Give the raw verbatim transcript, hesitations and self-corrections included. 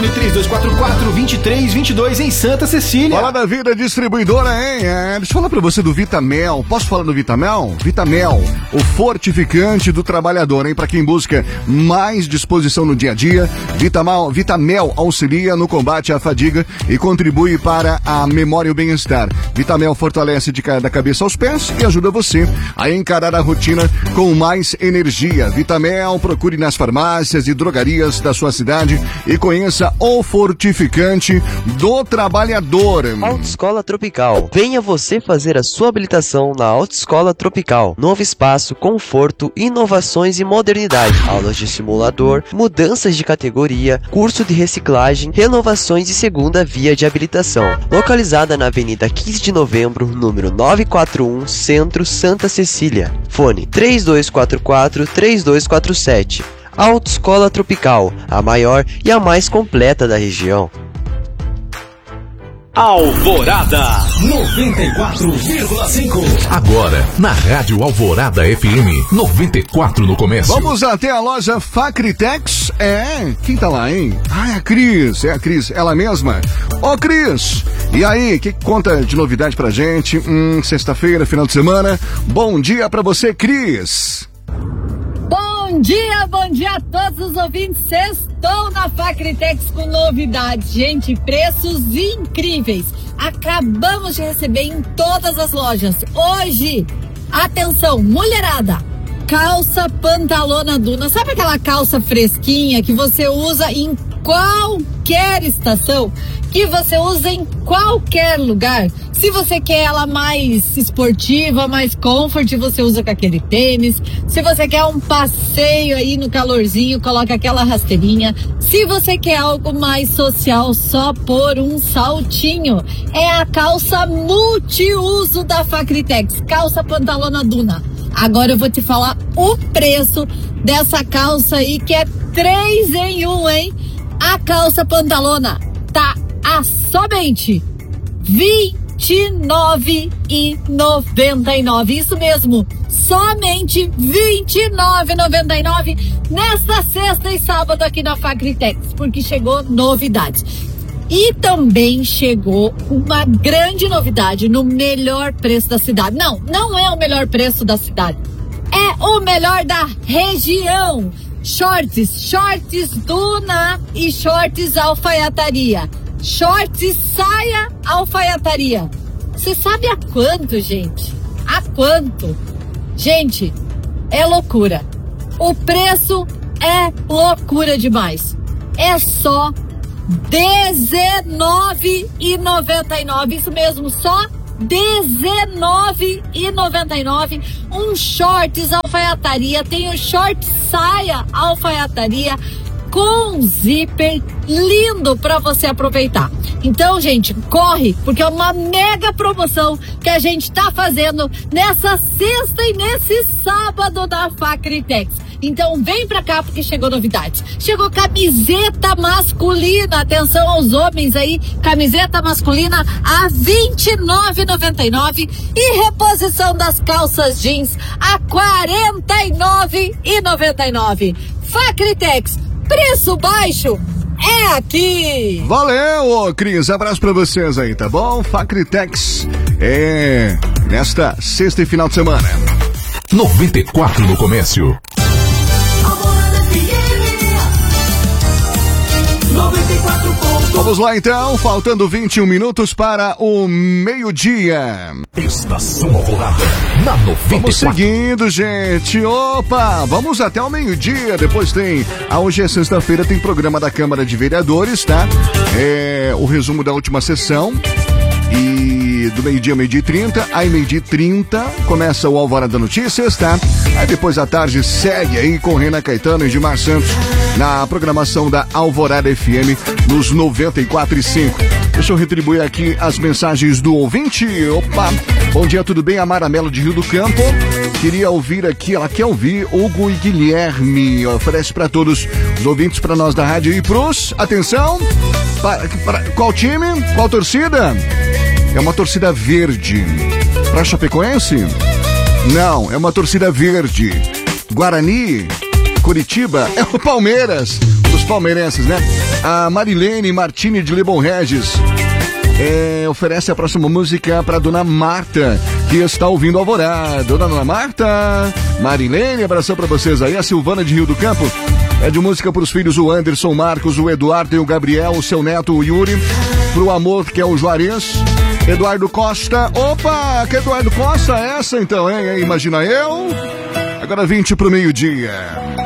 Fone três dois quatro quatro, dois três dois dois em Santa Cecília. Fala da Vida Distribuidora, hein? É, deixa eu falar pra você do Vitamel. Posso falar do Vitamel? Vitamel, o fortificante do trabalhador, hein? Pra quem busca mais disposição no dia a dia, Vitamel, Vitamel auxilia no combate à fadiga e contribui para a memória e o bem-estar. Vitamel fortalece de da cabeça aos pés e ajuda você a encarar a rotina com mais energia. Vitamel, procure nas farmácias e drogarias da sua cidade e conheça o fortificante do trabalhador. Autoescola Tropical. Venha você fazer a sua habilitação na Autoescola Tropical. Novo espaço, conforto, inovações e modernidade. Aulas de simulador, mudanças de categoria, curso de reciclagem, renovações e segunda via de habilitação. Localizada na Avenida quinze de Novembro, número novecentos e quarenta e um, Centro, Santa Cecília. Fone três dois quatro quatro, três dois quatro sete. Autoescola Tropical, a maior e a mais completa da região. Alvorada noventa e quatro vírgula cinco. Agora, na Rádio Alvorada F M noventa e quatro no comércio. Vamos até a loja Facritex. É, quem tá lá, hein? Ah, é a Cris, é a Cris, ela mesma. Ô, Cris, e aí, que conta de novidade pra gente? Hum, sexta-feira, final de semana. Bom dia pra você, Cris. Bom dia, bom dia a todos os ouvintes. Estou na Facritex com novidades, gente, preços incríveis. Acabamos de receber em todas as lojas. Hoje, atenção, mulherada, calça pantalona Duna. Sabe aquela calça fresquinha que você usa em qualquer estação? Que você usa em qualquer lugar? Se você quer ela mais esportiva, mais comfort, você usa com aquele tênis. Se você quer um passeio aí no calorzinho, coloca aquela rasteirinha. Se você quer algo mais social, só por um saltinho. É a calça multiuso da Facritex, calça pantalona Duna. Agora eu vou te falar o preço dessa calça aí, que é três em um, hein? A calça pantalona tá a somente vinte e nove reais e noventa e nove centavos. Isso mesmo, somente vinte e nove reais e noventa e nove centavos nesta sexta e sábado aqui na Facritex, porque chegou novidades. E também chegou uma grande novidade no melhor preço da cidade. Não, não é o melhor preço da cidade, é o melhor da região. Shorts, shorts Duna e shorts alfaiataria. Shorts saia alfaiataria. Você sabe a quanto, gente? A quanto? Gente, é loucura. O preço é loucura demais. É só dezenove reais e noventa e nove centavos. Isso mesmo, só dezenove reais e noventa e nove centavos. Um shorts alfaiataria. Tem o short saia alfaiataria com zíper lindo para você aproveitar. Então, gente, corre, porque é uma mega promoção que a gente tá fazendo nessa sexta e nesse sábado da Facritex. Então vem pra cá porque chegou novidades. Chegou camiseta masculina, atenção aos homens aí, camiseta masculina a vinte e nove reais e noventa e nove centavos e reposição das calças jeans a quarenta e nove reais e noventa e nove centavos. Facritex, preço baixo é aqui. Valeu, Cris, abraço pra vocês aí, tá bom? Facritex é nesta sexta e final de semana. noventa e quatro no comércio. Vamos lá então, faltando vinte e um minutos para o meio-dia. Estação Alvorada, na noventa e quatro. Vamos seguindo, gente. Opa, vamos até o meio-dia. Depois tem, ah, hoje é sexta-feira, tem programa da Câmara de Vereadores, tá? É o resumo da última sessão. E do meio-dia, meio-dia e trinta, aí meio-dia e trinta, começa o Alvorada Notícias, tá? Aí depois à tarde segue aí com Renan Caetano e Gilmar Santos na programação da Alvorada F M nos noventa e quatro e cinco. Deixa eu retribuir aqui as mensagens do ouvinte. Opa, bom dia, tudo bem? Amara Melo de Rio do Campo. Queria ouvir aqui, ela quer ouvir Hugo e Guilherme. Oferece para todos os ouvintes, para nós da rádio e pros, atenção, para, para, qual time? Qual torcida? É uma torcida verde. Pra Chapecoense? Não, é uma torcida verde. Guarani? Curitiba, é o Palmeiras, os palmeirenses, né? A Marilene Martini de Lebon Regis é, oferece a próxima música para Dona Marta, que está ouvindo Alvorada. Dona Marta, Marilene, abração para vocês aí. A Silvana de Rio do Campo é de música para os filhos, o Anderson, o Marcos, o Eduardo e o Gabriel, o seu neto, o Yuri, pro amor, que é o Juarez, Eduardo Costa. Opa, que Eduardo Costa é essa então, hein? Imagina eu. Agora vinte pro meio-dia.